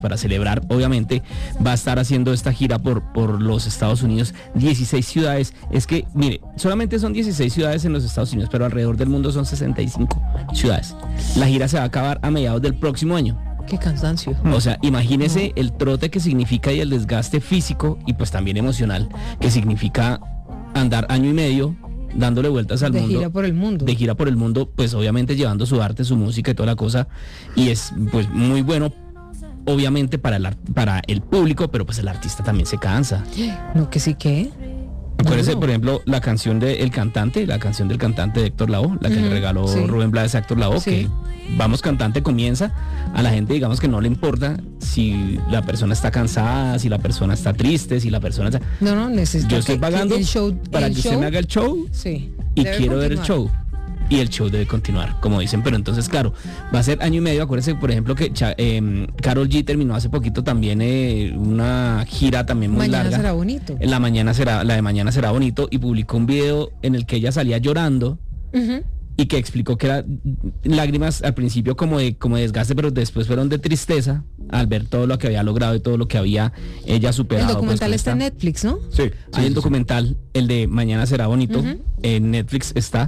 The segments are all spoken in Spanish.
para celebrar, obviamente, va a estar haciendo esta gira por los Estados Unidos, 16 ciudades. Es que, mire, solamente son 16 ciudades en los Estados Unidos, pero alrededor del mundo son 65 ciudades. La gira se va a acabar a mediados del próximo año. Qué cansancio. O sea, imagínese el trote que significa y el desgaste físico y pues también emocional que significa andar año y medio dándole vueltas al mundo. De gira por el mundo. De gira por el mundo, pues obviamente llevando su arte, su música y toda la cosa. Y es pues muy bueno, obviamente para el público, pero pues el artista también se cansa. No, que sí que. Acuérdese, por ejemplo, la canción del cantante de Héctor Lavoe, la que le regaló Rubén Blades a Héctor Lavoe, que Vamos Cantante comienza, a la gente digamos que no le importa si la persona está cansada, si la persona está triste, si la persona está... No, necesito. Yo estoy pagando para que usted me haga el show y quiero ver el show. Y el show debe continuar, como dicen, pero entonces, claro, va a ser año y medio. Acuérdense, por ejemplo, que Karol G terminó hace poquito también una gira también muy larga. Mañana será bonito. La de mañana será bonito, y publicó un video en el que ella salía llorando y que explicó que era lágrimas al principio como de desgaste, pero después fueron de tristeza al ver todo lo que había logrado y todo lo que había ella superado. El documental está en Netflix, ¿no? Sí, hay un documental, el de Mañana será bonito, en Netflix está.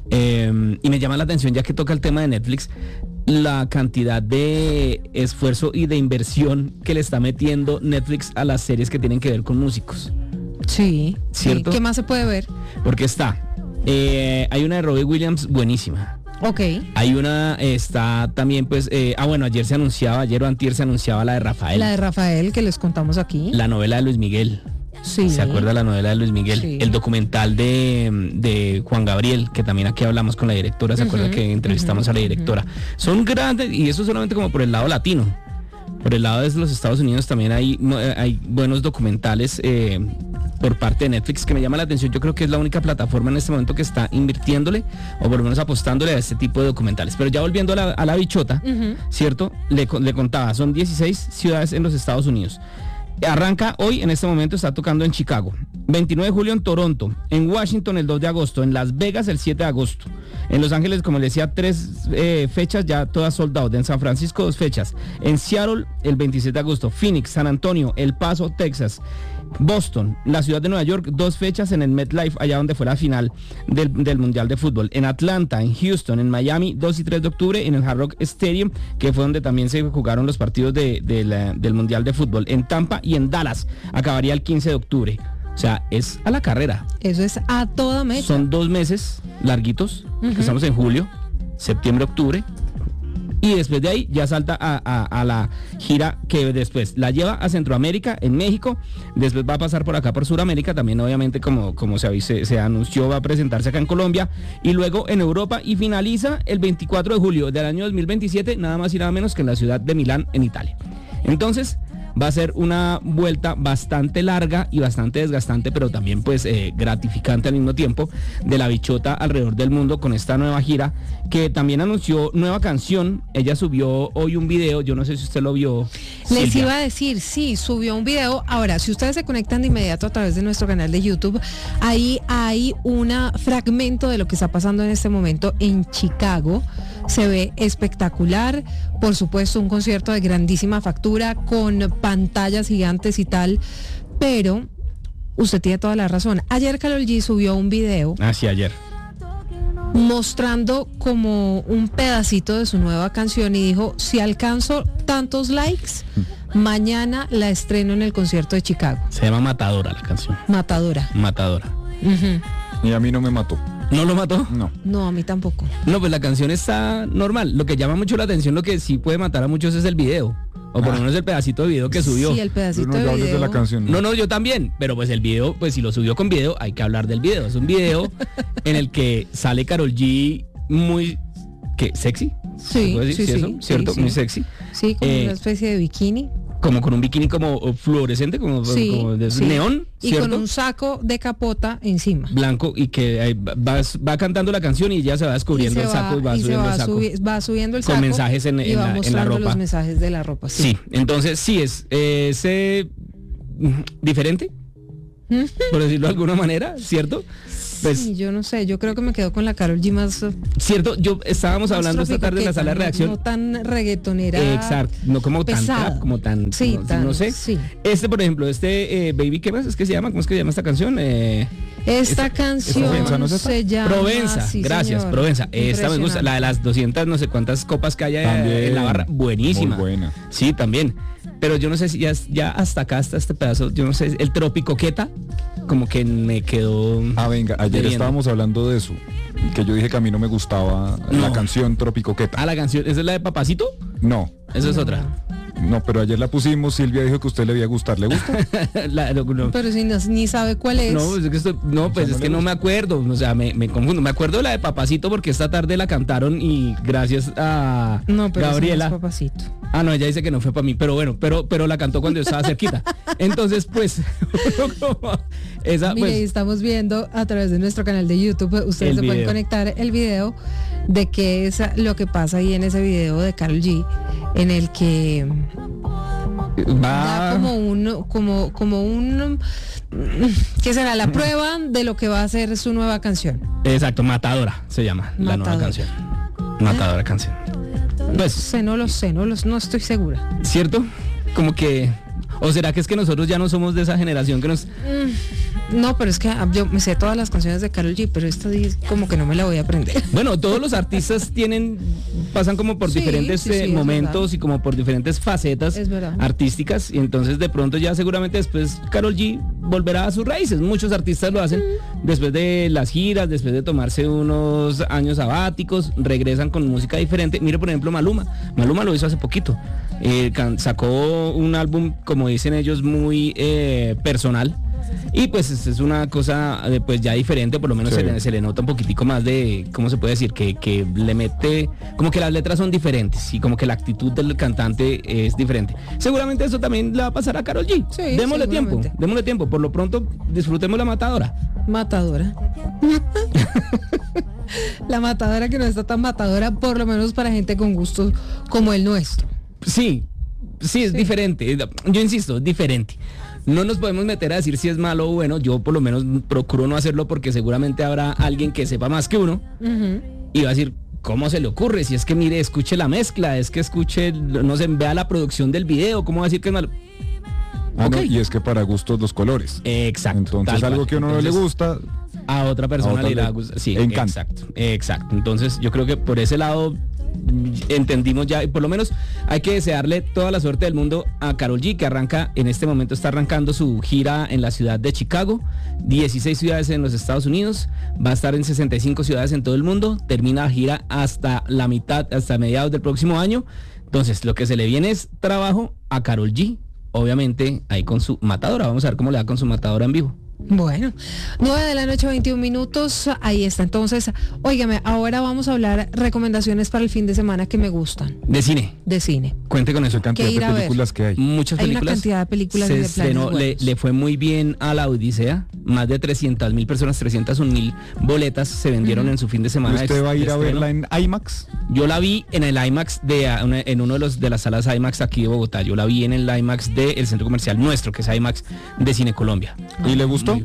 Y me llama la atención, ya que toca el tema de Netflix, la cantidad de esfuerzo y de inversión que le está metiendo Netflix a las series que tienen que ver con músicos. Sí, ¿cierto? ¿Qué más se puede ver? Porque hay una de Robbie Williams buenísima. Ok. Hay una, está también pues, ayer o antier se anunciaba la de Rafael. La de Rafael, que les contamos aquí. La novela de Luis Miguel. Sí. ¿Se acuerda la novela de Luis Miguel? Sí. El documental de Juan Gabriel, que también aquí hablamos con la directora, ¿se acuerda que entrevistamos a la directora? Son grandes, y eso solamente como por el lado latino. Por el lado de los Estados Unidos también hay buenos documentales por parte de Netflix, que me llama la atención. Yo creo que es la única plataforma en este momento que está invirtiéndole, o por lo menos apostándole a este tipo de documentales. Pero ya volviendo a la bichota, ¿cierto? Le contaba, son 16 ciudades en los Estados Unidos. Arranca hoy, en este momento está tocando en Chicago, 29 de julio en Toronto, en Washington el 2 de agosto, en Las Vegas el 7 de agosto, en Los Ángeles, como les decía, 3 fechas ya todas sold out, en San Francisco 2 fechas, en Seattle el 26 de agosto, Phoenix, San Antonio, El Paso, Texas, Boston, la ciudad de Nueva York, 2 fechas en el MetLife, allá donde fue la final del Mundial de Fútbol, en Atlanta, en Houston, en Miami, 2 y 3 de octubre, en el Hard Rock Stadium, que fue donde también se jugaron los partidos del Mundial de Fútbol, en Tampa y en Dallas, acabaría el 15 de octubre. O sea, es a la carrera. Eso es a toda mecha. Son 2 meses larguitos, que estamos en julio, septiembre, octubre. Y después de ahí ya salta a la gira que después la lleva a Centroamérica, en México, después va a pasar por acá por Sudamérica, también obviamente como se anunció, va a presentarse acá en Colombia, y luego en Europa, y finaliza el 24 de julio del año 2027, nada más y nada menos que en la ciudad de Milán, en Italia. Entonces va a ser una vuelta bastante larga y bastante desgastante, pero también pues gratificante al mismo tiempo, de la bichota alrededor del mundo con esta nueva gira, que también anunció nueva canción. Ella subió hoy un video, yo no sé si usted lo vio, Les Silvia. iba a decir, sí, subió un video. Ahora, si ustedes se conectan de inmediato a través de nuestro canal de YouTube, ahí hay un fragmento de lo que está pasando en este momento en Chicago. Se ve espectacular, por supuesto un concierto de grandísima factura, con pantallas gigantes y tal, pero usted tiene toda la razón. Ayer Karol G subió un video. Sí, ayer. Mostrando como un pedacito de su nueva canción y dijo, si alcanzo tantos likes, mañana la estreno en el concierto de Chicago. Se llama Matadora la canción. Matadora. Y a mí no me mató. ¿No lo mató? No. No, a mí tampoco. No, pues la canción está normal. Lo que llama mucho la atención, lo que sí puede matar a muchos es el video. O por lo menos el pedacito de video que subió. Sí, el pedacito No, de yo hables video. de la canción. No, yo también. Pero pues el video, pues si lo subió con video, hay que hablar del video. Es un video en el que sale Karol G muy... ¿Qué? ¿Sexy? Sí, ¿Se puede decir? sí, ¿Eso? sí, ¿Cierto? sí. Muy sexy. Sí, como una especie de bikini. Como con un bikini como fluorescente, como de neón, y ¿cierto? con un saco de capota encima. Blanco, y que va cantando la canción y ya se va descubriendo el saco y va subiendo el saco. Va subiendo el con saco. mensajes en y va la mostrando ropa. los mensajes de la ropa. Sí, entonces sí es diferente, por decirlo de alguna manera, ¿cierto? Pues, sí, yo no sé, yo creo que me quedo con la Karol G más. cierto, estábamos más hablando esta tarde en la sala de no- reacción. No tan reggaetonera. Exacto, no como tan pesada. trap, como tan, Sí, no sé. sí. Por ejemplo, Baby, ¿qué más es que se llama? ¿Cómo es que se llama esta canción? Esta canción Provenza, ¿no es esta? se llama Provenza, sí, gracias, señor. Provenza. Esta me gusta, la de Impresionante. las 200 no sé cuántas copas que haya También, en la barra, buenísima. muy buena. Sí, también. Pero yo no sé si ya hasta acá, hasta este pedazo, yo no sé, el Tropicoqueta, como que me quedó... Ah, venga, ayer debiendo. estábamos hablando de eso, que yo dije que a mí no me gustaba la No. canción Tropicoqueta. Ah, la canción, ¿esa es la de Papacito? No, Esa es otra. no, pero ayer la pusimos, Silvia dijo que a usted le iba a gustar, ¿le gusta? No. Pero si ni sabe cuál es. No, es que ¿no es que le no gusta? me acuerdo, o sea, me confundo. Me acuerdo de la de Papacito porque esta tarde la cantaron y gracias a No, pero Gabriela. ese no es Papacito. Ah, no, ella dice que no fue para mí, pero bueno, pero la cantó cuando yo estaba cerquita. Entonces, pues, esa, Mire, pues, estamos viendo a través de nuestro canal de YouTube, ustedes El se pueden video. conectar el video de qué es lo que pasa ahí en ese video de Karol G, en el que da va, como un ¿qué será? La prueba de lo que va a ser su nueva canción. exacto, Matadora se llama la nueva Matadora. canción. Matadora canción. Pues, No estoy segura. ¿cierto? Como que, o será que es que nosotros ya no somos de esa generación que nos... No, pero es que yo me sé todas las canciones de Karol G, pero esta sí como que no me la voy a aprender. Bueno, todos los artistas pasan como por Sí, diferentes sí, es momentos verdad. y como por diferentes facetas Es verdad. artísticas, y entonces de pronto ya seguramente después Karol G volverá a sus raíces. Muchos artistas lo hacen después de las giras, después de tomarse unos años sabáticos, regresan con música diferente. Mire, por ejemplo, Maluma lo hizo hace poquito. Sacó un álbum, como dicen ellos, muy personal. Y pues es una cosa pues ya diferente, por lo menos Sí. se le nota un poquitico más de, ¿cómo se puede decir? Que le mete, como que las letras son diferentes y como que la actitud del cantante es diferente. Seguramente eso también le va a pasar a Karol G. Sí, Démosle tiempo. Por lo pronto disfrutemos la matadora. Matadora. La matadora que no está tan matadora, por lo menos para gente con gustos como el nuestro. Sí, es diferente. Yo insisto, es diferente. No nos podemos meter a decir si es malo o bueno. Yo por lo menos procuro no hacerlo porque seguramente habrá alguien que sepa más que uno y va a decir, ¿cómo se le ocurre? Si es que mire, escuche la mezcla, es que escuche, no sé, vea la producción del video, ¿cómo va a decir que es malo? Ah, no, Ok. y es que para gustos los colores. Exacto. Entonces tal algo cual. que a uno no le Entonces, gusta, a otra persona a otra le irá le a gustar. Sí, encanta. exacto. Entonces yo creo que por ese lado entendimos ya, y por lo menos hay que desearle toda la suerte del mundo a Karol G, que está arrancando su gira en la ciudad de Chicago, 16 ciudades en los Estados Unidos, va a estar en 65 ciudades en todo el mundo, termina la gira hasta mediados del próximo año. Entonces lo que se le viene es trabajo a Karol G, obviamente ahí con su matadora. Vamos a ver cómo le va con su matadora en vivo. Bueno, 9:21 a.m, ahí está. Entonces, óigame, ahora vamos a hablar recomendaciones para el fin de semana que me gustan De cine, de cine. cuente con eso. esa cantidad ¿Qué ir de a ver? películas que hay. Muchas Hay una películas. cantidad de películas y Se de planes estrenó, buenos. le fue muy bien a la Odisea. Más de 300.000 personas, 301.000 boletas se vendieron en su fin de ¿Y semana. usted va a ir de a estreno. verla en IMAX? Yo la vi en el IMAX en uno de las salas IMAX aquí de Bogotá. Yo la vi en el IMAX del centro comercial nuestro, que es IMAX de Cine Colombia. ¿Y le gustó?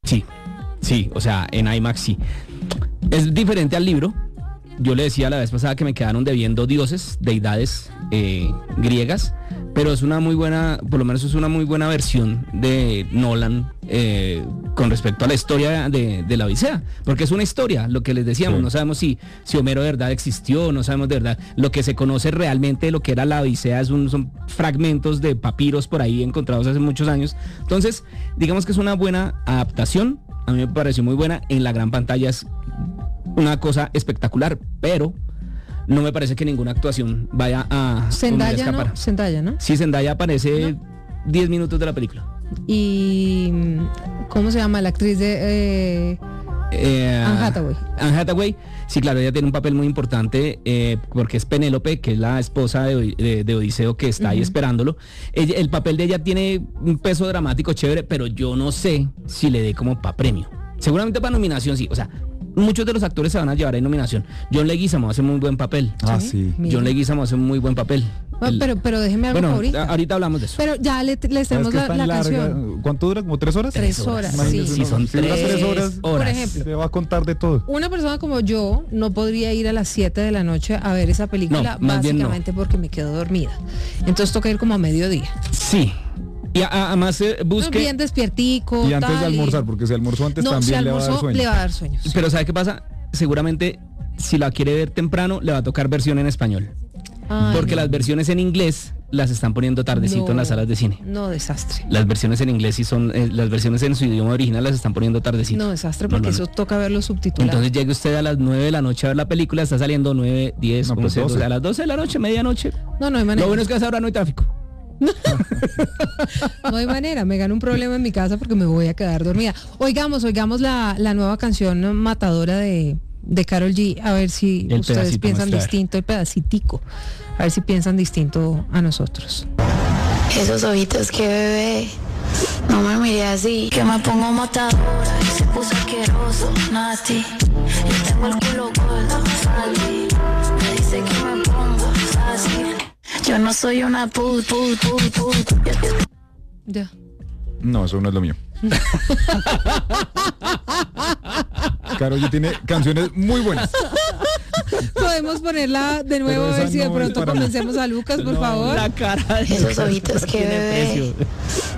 Sí, o sea, en IMAX sí. Es diferente al libro. Yo le decía la vez pasada que me quedaron debiendo deidades griegas, pero es una muy buena, por lo menos es una muy buena versión de Nolan con respecto a la historia de la Odisea, porque es una historia, lo que les decíamos, Sí. no sabemos si Homero de verdad existió, no sabemos de verdad, lo que se conoce realmente de lo que era la Odisea son fragmentos de papiros por ahí encontrados hace muchos años. Entonces, digamos que es una buena adaptación, a mí me pareció muy buena, en la gran pantalla es una cosa espectacular, pero no me parece que ninguna actuación vaya a escapar. Zendaya, ¿no? Sí, Zendaya aparece 10 minutos de la película. Y ¿cómo se llama la actriz de Anne Hathaway? Anne Hathaway, sí, claro, ella tiene un papel muy importante porque es Penélope, que es la esposa de Odiseo, que está ahí esperándolo. El papel de ella tiene un peso dramático chévere, pero yo no sé si le dé como para premio. Seguramente para nominación sí, o sea, muchos de los actores se van a llevar a nominación. John Leguizamo hace muy buen papel. Sí. Mira. John Leguizamo hace un muy buen papel. Pero déjeme algo Bueno, ahorita. hablamos de eso. Pero ya le ¿Sabes tenemos que es tan la larga? canción. ¿Cuánto dura? ¿Como 3 horas? 3 horas, Imagínese sí. Sí, son si dura 3 horas. Por ejemplo, Se va a contar de todo. una persona como yo no podría ir a las 7 de la noche a ver esa película, No, más bien no. básicamente porque me quedo dormida. Entonces toca ir como a mediodía. Sí. Y además busque... Bien despiertico, Y antes de tal, almorzar, porque si almorzó antes no, si también le va a dar almorzó, sueño. le va a dar sueños. Pero ¿sabe qué pasa? Seguramente si la quiere ver temprano le va a tocar versión en español. Ay, Porque no. las versiones en inglés las están poniendo tardecito en las salas de cine. No, desastre. Las versiones en inglés sí son, las versiones en su idioma original las están poniendo tardecito. No, desastre, porque eso toca verlo subtitulado. Entonces llegue usted a las 9 de la noche a ver la película, está saliendo 9, 10, No, pues 11, 12. a las 12 de la noche, medianoche. No hay manera. Lo bueno es que a esa hora no hay tráfico. No hay manera, me gano un problema en mi casa porque me voy a quedar dormida. Oigamos la nueva canción matadora de Karol G, a ver si El ustedes pedacito piensan muestra. distinto, el pedacitico, a ver si piensan distinto a nosotros. Esos ojitos que bebé, no me mire así, que me pongo matadora y se puso asqueroso, nasty. Yo tengo el culo gordo, fatty, me dice que me pongo fácil. Yo no soy una put. Ya. No, eso no es lo mío. Karol G tiene canciones muy buenas. Podemos ponerla de nuevo Pero a ver esa si de no es pronto para mí. convencemos a Lucas, por favor. La cara de Esos ojitos que tiene bebé. precio.